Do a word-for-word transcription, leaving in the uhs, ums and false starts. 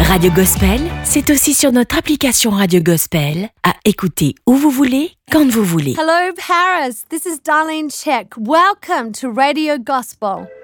Radio Gospel, c'est aussi sur notre application Radio Gospel, à écouter où vous voulez, quand vous voulez. Hello Paris, this is Darlene Check. Welcome to Radio Gospel.